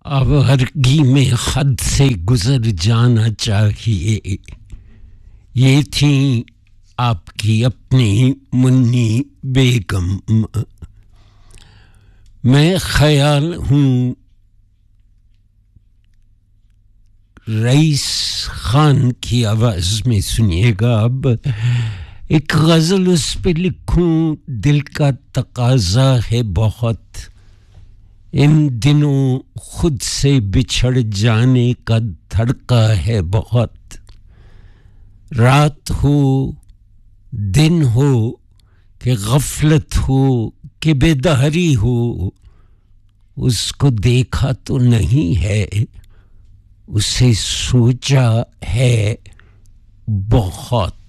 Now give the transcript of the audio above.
आवारगी में हद से गुजर जाना चाहिए। ये थी आपकी अपनी मुन्नी बेगम। मैं ख्याल हूँ रईस खान की आवाज में सुनिएगा। अब एक गजल उस पे लिखूं, दिल का तकाजा है बहुत, इन दिनों खुद से बिछड़ जाने का धड़का है बहुत। रात हो दिन हो कि गफलत हो कि बेदहरी हो, उसको देखा तो नहीं है, उसे सोचा है बहुत।